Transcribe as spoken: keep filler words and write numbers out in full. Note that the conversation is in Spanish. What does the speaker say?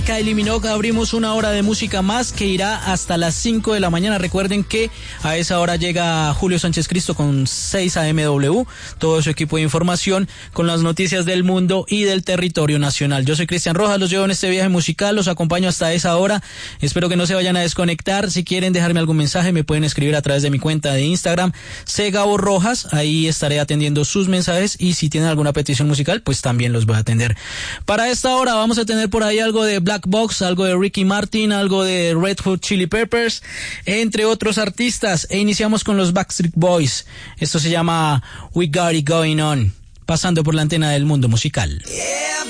Kylie Minogue, abrimos una hora de música más que irá hasta las cinco de la mañana. Recuerden que a esa hora llega Julio Sánchez Cristo con seis A M W, todo su equipo de información con las noticias del mundo y del territorio nacional. Yo soy Cristian Rojas, los llevo en este viaje musical, los acompaño hasta esa hora. Espero que no se vayan a desconectar. Si quieren dejarme algún mensaje, me pueden escribir a través de mi cuenta de Instagram, C Gabo Rojas. Ahí estaré atendiendo sus mensajes y si tienen alguna petición musical, pues también los voy a atender. Para esta hora vamos a tener por ahí algo de Black Box, algo de Ricky Martin, algo de Red Hot Chili Peppers, entre otros artistas, e iniciamos con los Backstreet Boys. Esto se llama We Got It Going On, pasando por la antena del mundo musical. Yeah,